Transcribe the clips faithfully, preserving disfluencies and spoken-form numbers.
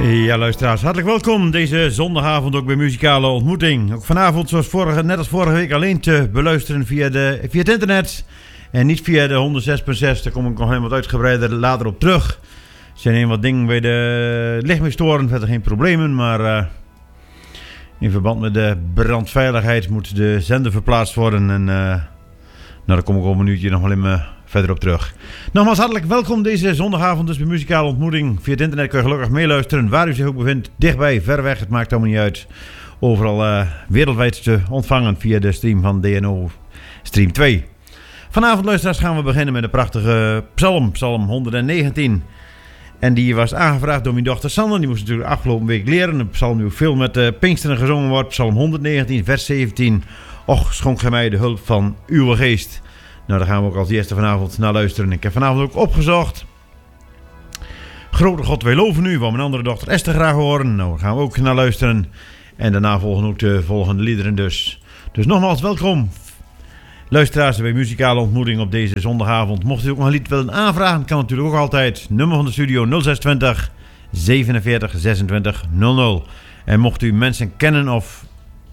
Ja, luisteraars, hartelijk welkom deze zondagavond ook bij Muzikale Ontmoeting. Ook vanavond, zoals vorige, net als vorige week, alleen te beluisteren via, de, via het internet. En niet via de honderdzes punt zes, daar kom ik nog helemaal wat uitgebreider later op terug. Er zijn een wat dingen bij de lichtmeestoren, verder geen problemen, maar uh, in verband met de brandveiligheid moet de zender verplaatst worden. En uh, nou, daar kom ik over een minuutje nog wel even verder op terug. Nogmaals hartelijk welkom deze zondagavond dus bij Muzikale Ontmoeting. Via het internet kun je gelukkig meeluisteren waar u zich ook bevindt. Dichtbij, ver weg, het maakt allemaal niet uit. Overal uh, wereldwijd te ontvangen via de stream van D N O Stream twee. Vanavond, luisteraars, gaan we beginnen met een prachtige psalm, psalm honderdnegentien. En die was aangevraagd door mijn dochter Sander. Die moest natuurlijk afgelopen week leren. Een psalm die ook veel met uh, Pinksteren gezongen wordt. Psalm honderdnegentien, vers zeventien. Och, schonk gij mij de hulp van uw geest. Nou, daar gaan we ook als eerste vanavond naar luisteren. Ik heb vanavond ook opgezocht. Grote God, wij loven u, wat mijn andere dochter Esther graag horen. Nou, daar gaan we ook naar luisteren. En daarna volgen ook de volgende liederen dus. Dus nogmaals, welkom. Luisteraars bij Muzikale Ontmoeting op deze zondagavond. Mocht u ook nog een lied willen aanvragen, kan natuurlijk ook altijd. Nummer van de studio nul zes twintig zevenenveertig zesentwintig nul nul. En mocht u mensen kennen of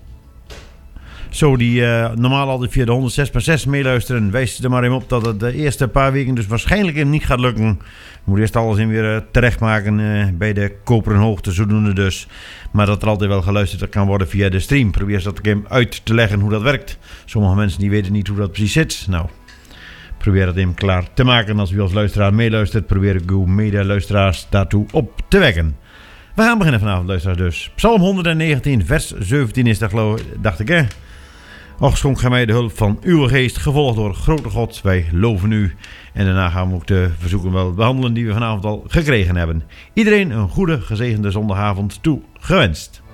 zo die uh, normaal altijd via de honderdzes punt zes meeluisteren, wijs er maar even op dat het de eerste paar weken dus waarschijnlijk niet gaat lukken. We moeten eerst alles in weer uh, terechtmaken uh, bij de koperen hoogte, zodoende dus. Maar dat er altijd wel geluisterd kan worden via de stream. Probeer eens dat even uit te leggen hoe dat werkt. Sommige mensen die weten niet hoe dat precies zit. Nou, probeer dat even klaar te maken. Als u als luisteraar meeluistert, probeer ik uw mede-luisteraars daartoe op te wekken. We gaan beginnen vanavond, luisteraars dus. Psalm honderdnegentien, vers zeventien is dat, geloof ik, dacht ik, hè. Och, schonk gij mij de hulp van uw geest, gevolgd door grote God, wij loven u. En daarna gaan we ook de verzoeken wel behandelen die we vanavond al gekregen hebben. Iedereen een goede, gezegende zondagavond toe gewenst.